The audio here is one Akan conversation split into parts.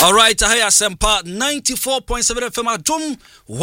All right, I hear Sempa 94.7 FM Adom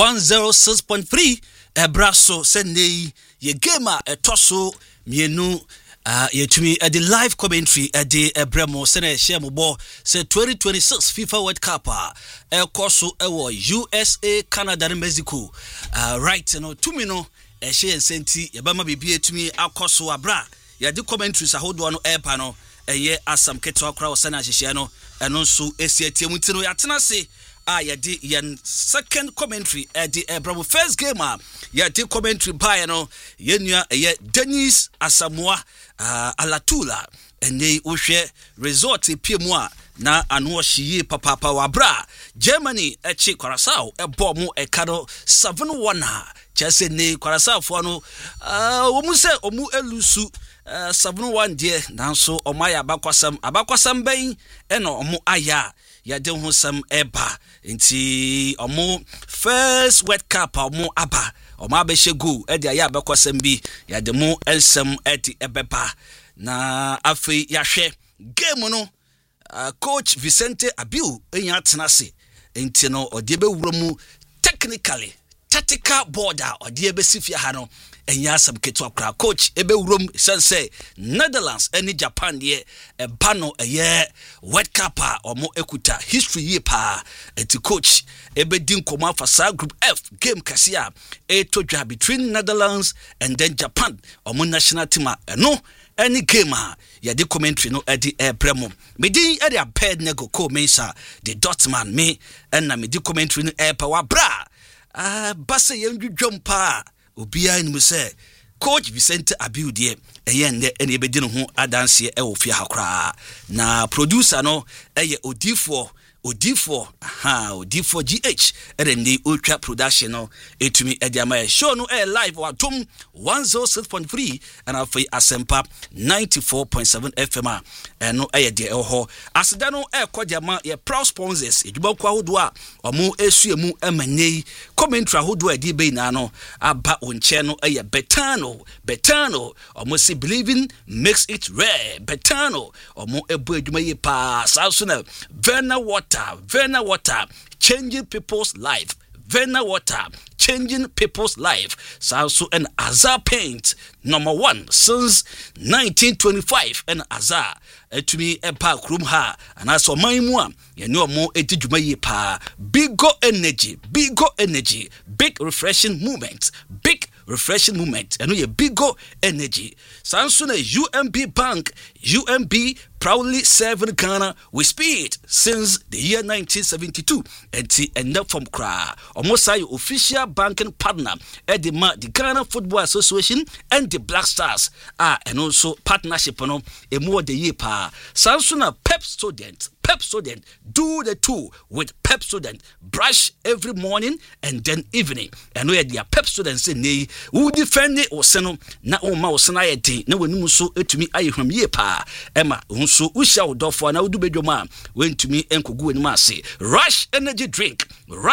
106.3 Ebraso Sunday ye gamer etoso mienu yetumi the live commentary the Ebremo sene share mo bo say 2026 FIFA World Cup ekoso ewo USA Canada and Mexico right no tumi no share senti yebama bibie tumi akoso abra ye the commentaries ahodo no airpa no eye asam keto akra osana hihye no eno nso esiatie muti no yatena se yedi yen second commentary the Bravo first game yedi commentary by no yenua eye Dennis Asamoah Alatula ene wohwe resort piemu na ano hyiye papa wabra Germany echi Curacao ebo mu ekado 7-1 chese ne Curacao fo no omu se omu elusu 7-1 die nanso omaya abakwasam ben eno omu aya yade ho sam eba nti omu first World Cup omu aba omu abehye go e dia ya abakwasam bi yade mu ensam eti ebeba na afi yahwe game no coach Vicente Abiu enya tenase nti no ode be wuromu technically tactical border ode be sifia ha no enya sam keto akra coach ebe wurom sense Netherlands and Japan de bano eye World Cup omo ekuta history ye pa eti coach ebe din koma for sa group F game kasia to dwa between Netherlands and then Japan omo national team no any game ya di commentary no edi Bremo me di edi a ped nego ko mensa the Dortmund me na me di commentary no pa wa bra base yendwom pa obia ni say coach Vicente Abiu de eyende ene ebedi no ho adanse e wo fia hakra na producer no eye Odifo GH erende ultra production no etumi ediama show no live Adom 106.3 and afei Asempa 94.7 FM no de ho aseda no kodiama ye proud sponsors edwuma kwa hodo a omo esuemu emanei commentary hodo edi be na no aba onche no Betano omo say believing makes it rare Betano omo ebu edwuma ye pa so na Verna water changing people's life. Verna water changing people's life. So an Azar paint number 1 since 1925 and Azar to me a park room ha and I saw my one you know more etijuma pa big energy big refreshing movement and we a big energy. Samsung UMB Bank UMB proudly serving Ghana with speed since the year 1972 and up from Kra almost our official banking partner at the Ghana Football Association and the Black Stars and also partnership no a more the year pa Samsung Pep student do the two with Pep student brush every morning and then evening and we their Pep students say who defend it or seno na o ma o sena yedi na wanu so etumi ayehwam ye pa ema so usha odofo na udu bedwoma wentumi enkogu ani ma se Rush energy drink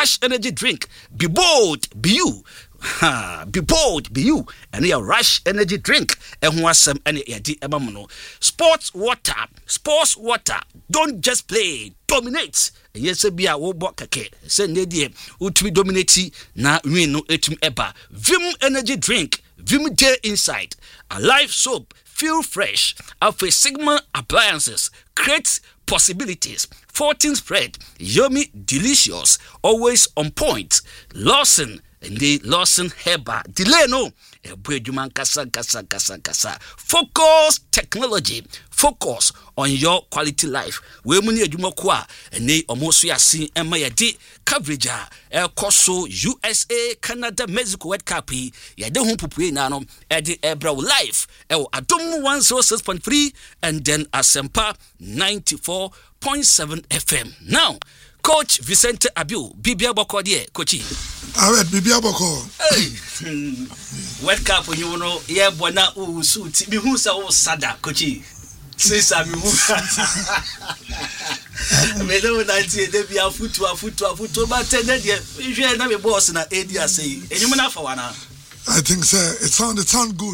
be bold be you be bold be you and your Rush energy drink ehun asem ene yedi emamuno sports water don't just play dominate yes bia wo bo keke se nedie utumi dominate na win no etumi eba Vim energy drink Vim Day Inside Alive soap feel fresh after Sigma appliances creates possibilities 14 spread yummy delicious always on point Lawson and the Lawson Heba delay no focus technology focus on your quality life we muni adwuma kwa ene omoso yasi ema yedi coverage koso USA Canada Mexico World Cup yede ho popue na no ede Bravo life Adom 106.3 and then Asempa 94.7 FM now Coach Vicente Abiu Bibia Boko de coachi Bibia Boko World Cup you know ye bona o suit mi hu sa o sada coachi since I'm me no na tie de bia futu but tell dey na me boss na edi say enyum na fa wana I think sir it sound good.